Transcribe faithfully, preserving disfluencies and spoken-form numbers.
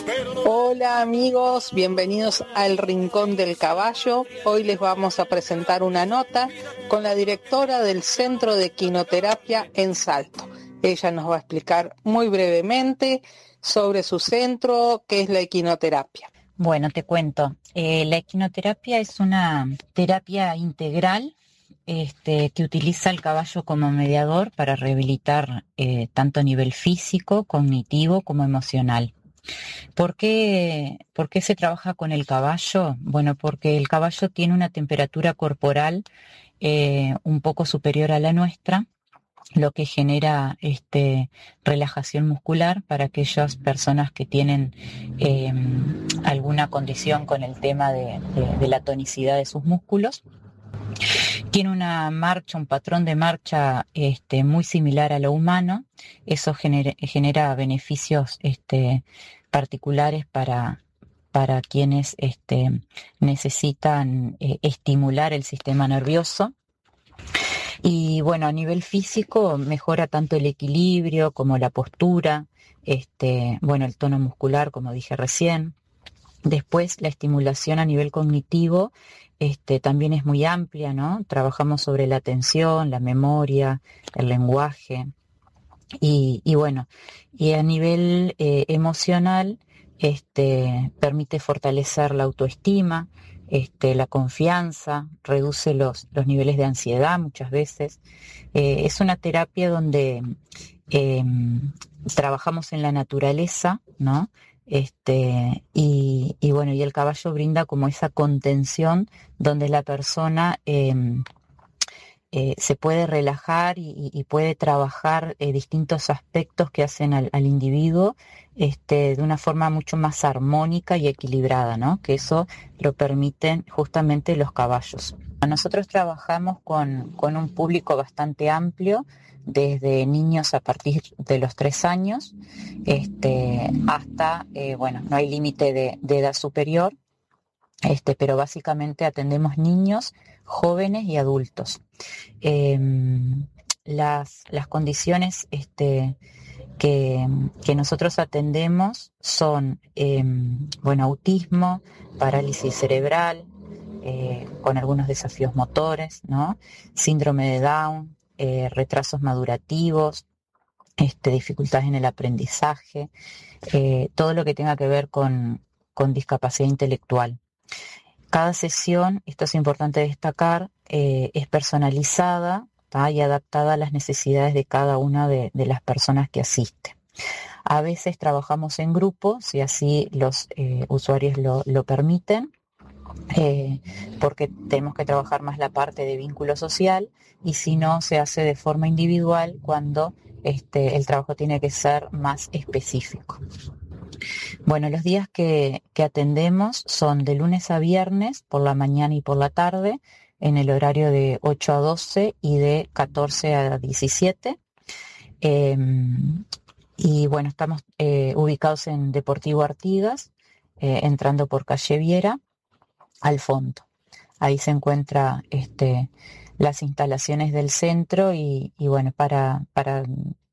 Hola amigos, bienvenidos al Rincón del Caballo. Hoy les vamos a presentar una nota con la directora del Centro de Equinoterapia en Salto. Ella nos va a explicar muy brevemente sobre su centro, qué es la equinoterapia. Bueno, te cuento. Eh, la equinoterapia es una terapia integral este, que utiliza el caballo como mediador para rehabilitar eh, tanto a nivel físico, cognitivo como emocional. ¿Por qué, ¿Por qué se trabaja con el caballo? Bueno, porque el caballo tiene una temperatura corporal eh, un poco superior a la nuestra, lo que genera este, relajación muscular para aquellas personas que tienen eh, alguna condición con el tema de, de, de la tonicidad de sus músculos. Tiene una marcha, un patrón de marcha este, muy similar a lo humano. Eso genera, genera beneficios este, particulares para, para quienes este, necesitan eh, estimular el sistema nervioso. Y bueno, a nivel físico mejora tanto el equilibrio como la postura, este, bueno, el tono muscular, como dije recién. Después la estimulación a nivel cognitivo este, también es muy amplia, ¿no? Trabajamos sobre la atención, la memoria, el lenguaje. Y, y bueno, y a nivel eh, emocional este, permite fortalecer la autoestima, este, la confianza, reduce los, los niveles de ansiedad muchas veces. Eh, es una terapia donde eh, trabajamos en la naturaleza, ¿no? Este, y, y bueno, y el caballo brinda como esa contención donde la persona eh, eh, se puede relajar y, y puede trabajar eh, distintos aspectos que hacen al, al individuo este, de una forma mucho más armónica y equilibrada, ¿no? Que eso lo permiten justamente los caballos. Nosotros trabajamos con, con un público bastante amplio, desde niños a partir de los tres años este, hasta, eh, bueno, no hay límite de, de edad superior, este, pero básicamente atendemos niños, jóvenes y adultos. Eh, las, las condiciones este, que, que nosotros atendemos son, eh, bueno, autismo, parálisis cerebral, eh, con algunos desafíos motores, ¿no? Síndrome de Down, eh, retrasos madurativos, este, dificultades en el aprendizaje, eh, todo lo que tenga que ver con, con discapacidad intelectual. Cada sesión, esto es importante destacar, eh, es personalizada, ¿tá? Y adaptada a las necesidades de cada una de, de las personas que asisten. A veces trabajamos en grupo, si así los eh, usuarios lo, lo permiten, eh, porque tenemos que trabajar más la parte de vínculo social, y si no, se hace de forma individual cuando este, el trabajo tiene que ser más específico. Bueno, los días que, que atendemos son de lunes a viernes, por la mañana y por la tarde, en el horario de ocho a doce y de catorce a diecisiete. Eh, y bueno, estamos eh, ubicados en Deportivo Artigas, eh, entrando por calle Viera, al fondo. Ahí se encuentra este, las instalaciones del centro y, y bueno, para, para